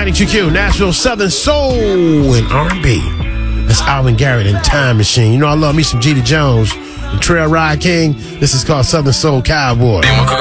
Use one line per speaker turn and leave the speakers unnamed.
92Q, Nashville Southern Soul and R&B. That's Alvin Garrett and Time Machine. You know I love me some G.D. Jones and Trail Ride King. This is called Southern Soul Cowboy.